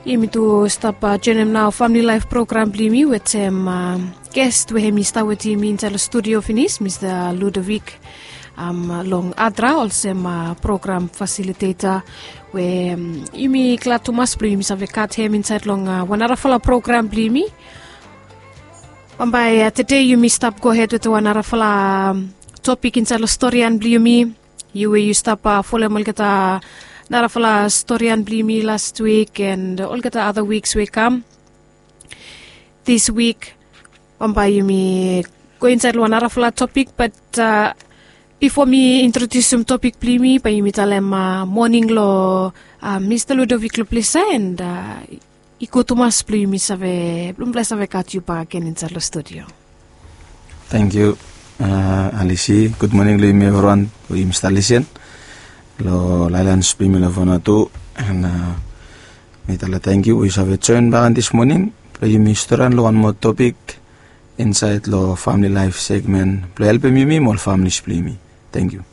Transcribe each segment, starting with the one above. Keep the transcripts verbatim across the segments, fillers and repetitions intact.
Imi to stop uh, jenem now family life program blimi with um, uh, guest we hemi sta with him in the studio finis Mister Ludovic um, long adra also um, program facilitator we um, imi glad to mas blimi sa vekat hem inside long uh, wanara fala program blimi Bambai uh, today you may stop go ahead with the wanara fala um, topic inside the story and blimi you you stop uh, follow malkata Nara fala story and blimi last week and all the other weeks we come. This week, Bamba you me go inside one nara fala topic, but uh, before me introduce some topic blimi, pa you me tell them uh, morning lo uh, Mister Ludovic Luplisa and uh, iko tumas blimi save blum bless save kat you pa again inside the studio. Thank you, uh, Alicia. Good morning, blimi everyone. We Mister Listen. Lo Lailan Spimi Lavonato and uh, Mitala thank you. We have a turn back this morning. Play you Mister and lo one more topic inside lo family life segment. Play help me me more family splimi. Thank you.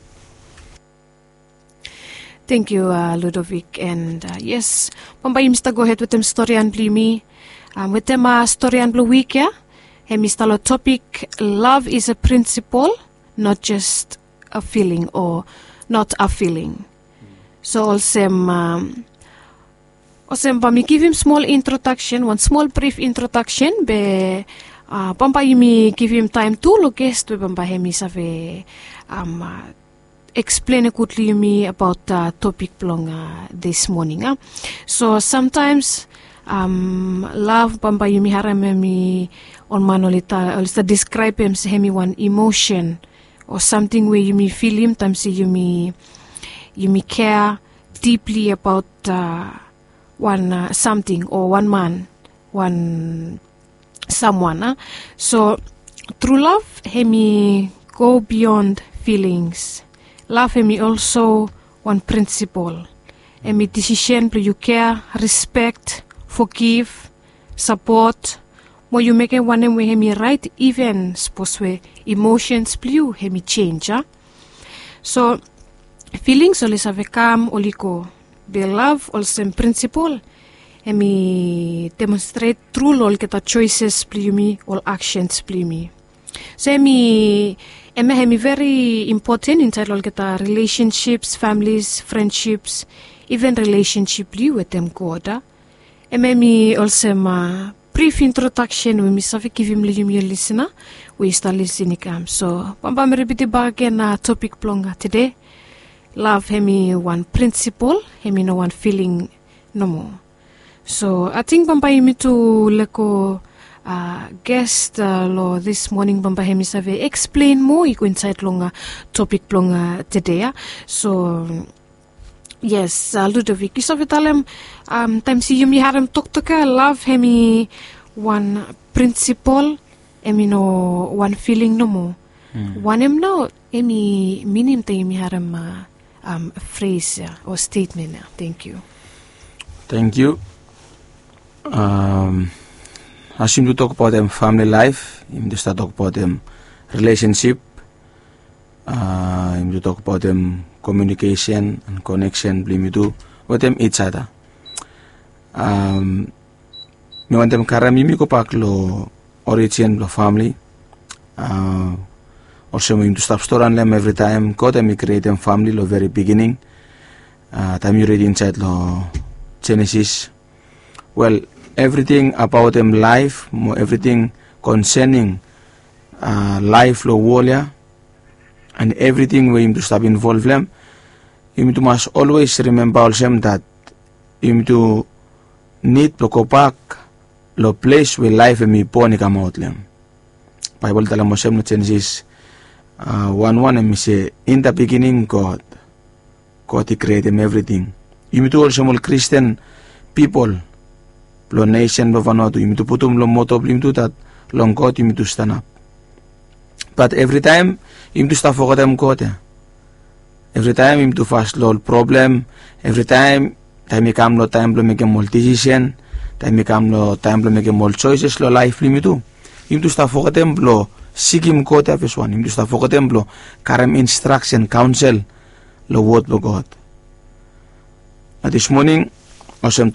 Thank you, uh, Ludovic. And uh, yes, Pamba Mister go ahead with them story and blimi. Um, with them uh, story and blue week, yeah. Hey, Mister Lo topic. Love is a principle, not just a feeling or not a feeling. So also, um, also, me give him small introduction, one small brief introduction. Be, uh, Bamba me give him time to look guest. Be Bamba hemi save, um, uh, explain quickly me about the uh, topic long uh, this morning. Uh. So sometimes, um, love Bamba me harame me on manolita also describe him hemi one emotion. Or something where you may feel him, times you may you may care deeply about uh, one uh, something or one man, one someone. Huh? So through love, he may go beyond feelings. Love, he may also one principle. He may decision, you care, respect, forgive, support. Mo you make one name where he right even suppose where emotions blue he change. Huh? So feelings always have a calm oliko. Be love also in principle. He demonstrate through all get choices blue me all actions blue me. So me he very important inside all get relationships, families, friendships, even relationship blue with them God. He me also ma brief introduction we miss have give him your listener we start listening um so Bamba me repeat back again uh, topic plonga today love hemi one principle hemi no one feeling no more so I think Bamba me to leko uh, guest uh, lo this morning Bamba hemi save explain more you inside longa topic plonga today uh. So yes, uh, Ludovic, you saw it all um time see you me haram talk to ka love hemi one principle emi no one feeling no more. Mm. One em no emi minim ta you me haram uh, um phrase uh, or statement. Uh. Thank you. Thank you. Um, I seem to talk about them family life. I'm to start talk about them relationship. Uh, I'm to talk about them communication and connection blame do with them each other. Um me want them karami mi ko pak lo origin lo family. Uh also me to stop store and them every time ko them create them family lo very beginning. Uh time you read inside lo Genesis. Well, everything about them life, everything concerning uh life lo warrior. And everything we to stop involve them, you must always remember also that you to need to go back the place where life me born come out them. Bible tell us in Genesis uh, one one and me say in the beginning God, God he created everything. You to also all Christian people, lo nation lo vanoto, you to put them lo motto blim to that long God you to stand up. But every time him to stop for them God. Every time him to fast lol problem. Every time time come no time to make a more decision. Time come no time to make a more choices lo life limit too. Him to stop for them lo seek him God of his one. Him to stop for them lo karam instruction counsel lo word of God. At this morning, awesome.